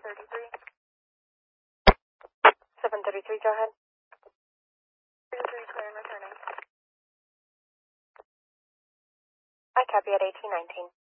733, go ahead. 33, clear and returning. I copy at 1819.